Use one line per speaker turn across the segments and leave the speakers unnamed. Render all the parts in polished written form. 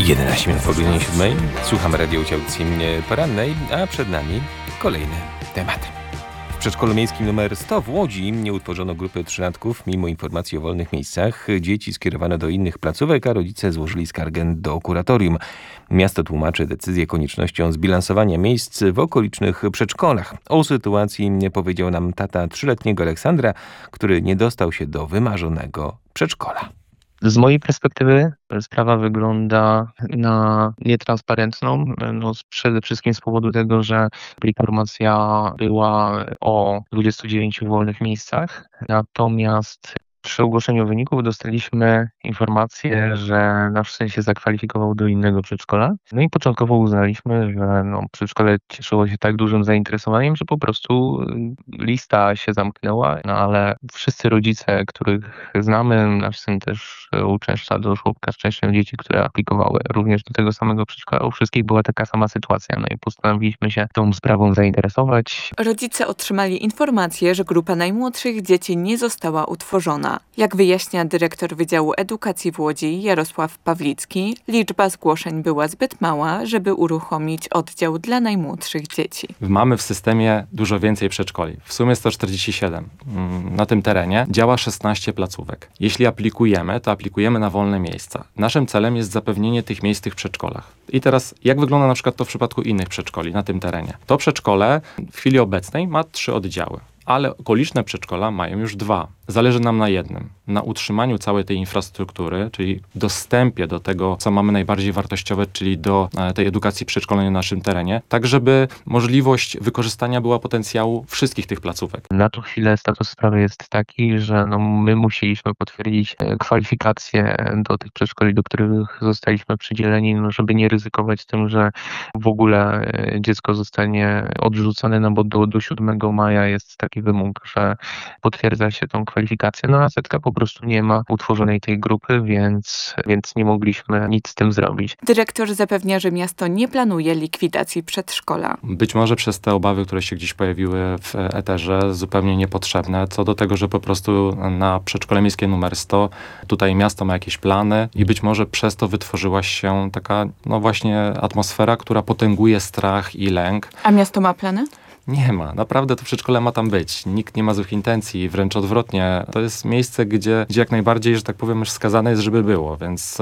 11 minut po godzinie 7. Słuchamy radiowej audycji porannej, a przed nami kolejny temat. W przedszkolu miejskim nr 100 w Łodzi nie utworzono grupy trzylatków mimo informacji o wolnych miejscach. Dzieci skierowano do innych placówek, a rodzice złożyli skargę do kuratorium. Miasto tłumaczy decyzję koniecznością zbilansowania miejsc w okolicznych przedszkolach. O sytuacji powiedział nam tata 3-letniego Aleksandra, który nie dostał się do wymarzonego przedszkola.
Z mojej perspektywy sprawa wygląda na nietransparentną, przede wszystkim z powodu tego, że informacja była o 29 wolnych miejscach, natomiast przy ogłoszeniu wyników dostaliśmy informację, że nasz syn się zakwalifikował do innego przedszkola. No i początkowo uznaliśmy, że przedszkole cieszyło się tak dużym zainteresowaniem, że po prostu lista się zamknęła, ale wszyscy rodzice, których znamy, nasz syn też uczęszcza do żłobka z częścią dzieci, które aplikowały również do tego samego przedszkola. U wszystkich była taka sama sytuacja, no i postanowiliśmy się tą sprawą zainteresować.
Rodzice otrzymali informację, że grupa najmłodszych dzieci nie została utworzona. Jak wyjaśnia dyrektor Wydziału Edukacji w Łodzi Jarosław Pawlicki, liczba zgłoszeń była zbyt mała, żeby uruchomić oddział dla najmłodszych dzieci.
Mamy w systemie dużo więcej przedszkoli. W sumie 147. Na tym terenie działa 16 placówek. Jeśli aplikujemy, to aplikujemy na wolne miejsca. Naszym celem jest zapewnienie tych miejsc w tych przedszkolach. I teraz, jak wygląda na przykład to w przypadku innych przedszkoli na tym terenie? To przedszkole w chwili obecnej ma 3 oddziały. Ale okoliczne przedszkola mają już 2. Zależy nam na jednym. Na utrzymaniu całej tej infrastruktury, czyli dostępie do tego, co mamy najbardziej wartościowe, czyli do tej edukacji przedszkolnej na naszym terenie, tak żeby możliwość wykorzystania była potencjału wszystkich tych placówek.
Na tą chwilę status sprawy jest taki, że my musieliśmy potwierdzić kwalifikacje do tych przedszkoli, do których zostaliśmy przydzieleni, żeby nie ryzykować tym, że w ogóle dziecko zostanie odrzucone, bo do 7 maja jest taki wymóg, że potwierdza się tą kwalifikację, a setka po prostu nie ma utworzonej tej grupy, więc nie mogliśmy nic z tym zrobić.
Dyrektor zapewnia, że miasto nie planuje likwidacji przedszkola.
Być może przez te obawy, które się gdzieś pojawiły w eterze, zupełnie niepotrzebne, co do tego, że po prostu na przedszkole miejskie numer 100 tutaj miasto ma jakieś plany i być może przez to wytworzyła się taka właśnie atmosfera, która potęguje strach i lęk.
A miasto ma plany?
Nie ma. Naprawdę to przedszkole ma tam być. Nikt nie ma złych intencji, wręcz odwrotnie. To jest miejsce, gdzie jak najbardziej, że tak powiem, już wskazane jest, żeby było, więc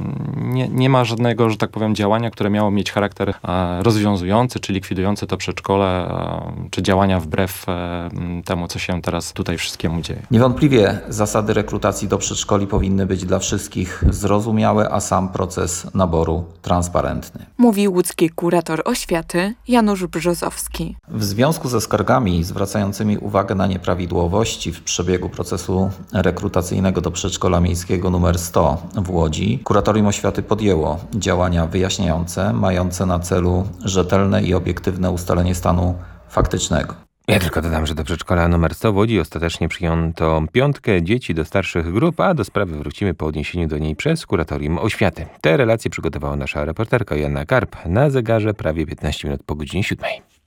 nie ma żadnego, że tak powiem, działania, które miało mieć charakter rozwiązujący, czy likwidujący to przedszkole, czy działania wbrew temu, co się teraz tutaj wszystkiemu dzieje.
Niewątpliwie zasady rekrutacji do przedszkoli powinny być dla wszystkich zrozumiałe, a sam proces naboru transparentny.
Mówi łódzki kurator oświaty Janusz Brzozowski.
W związku ze skargami zwracającymi uwagę na nieprawidłowości w przebiegu procesu rekrutacyjnego do przedszkola miejskiego nr 100 w Łodzi, Kuratorium Oświaty podjęło działania wyjaśniające, mające na celu rzetelne i obiektywne ustalenie stanu faktycznego.
Ja tylko dodam, że do przedszkola nr 100 w Łodzi ostatecznie przyjęto 5 dzieci do starszych grup, a do sprawy wrócimy po odniesieniu do niej przez Kuratorium Oświaty. Te relacje przygotowała nasza reporterka Joanna Karp. Na zegarze prawie 15 minut po godzinie 7.